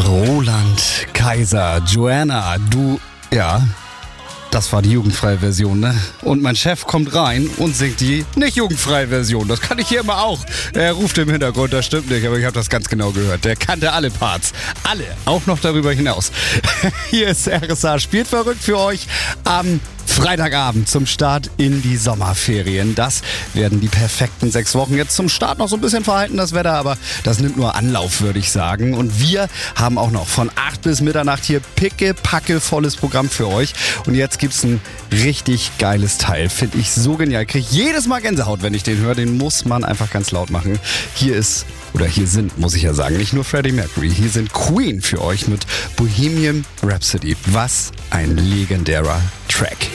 Roland Kaiser, Joanna, das war die jugendfreie Version, ne? Und mein Chef kommt rein und singt die nicht jugendfreie Version. Das kann ich hier immer auch. Er ruft im Hintergrund, das stimmt nicht, aber ich habe das ganz genau gehört. Der kannte alle Parts. Alle. Auch noch darüber hinaus. Hier ist RSA spielt verrückt für euch am Freitagabend zum Start in die Sommerferien. Das werden die perfekten 6 Wochen. Jetzt zum Start noch so ein bisschen verhalten das Wetter, aber das nimmt nur Anlauf, würde ich sagen. Und wir haben auch noch von 8 bis Mitternacht hier picke-packe volles Programm für euch. Und jetzt gibt's ein richtig geiles Teil. Finde ich so genial. Kriege jedes Mal Gänsehaut, wenn ich den höre. Den muss man einfach ganz laut machen. Hier sind, muss ich ja sagen, nicht nur Freddie Mercury. Hier sind Queen für euch mit Bohemian Rhapsody. Was ein legendärer Track.